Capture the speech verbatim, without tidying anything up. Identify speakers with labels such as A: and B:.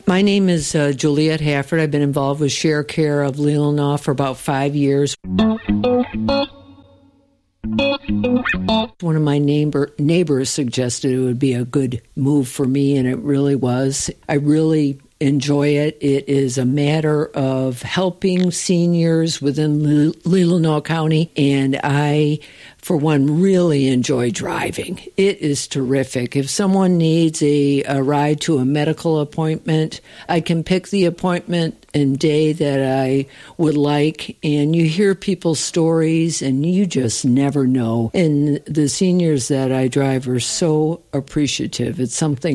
A: My name is uh, Juliet Hafford. I've been involved with Share Care of Leelanau for about five years. One of my neighbor, neighbors suggested it would be a good move for me, and it really was. I really enjoy it. It is a matter of helping seniors within Le- Leelanau County, and I, for one, really enjoy driving. It is terrific. If someone needs a, a ride to a medical appointment, I can pick the appointment and day that I would like, and you hear people's stories, and you just never know. And the seniors that I drive are so appreciative. It's something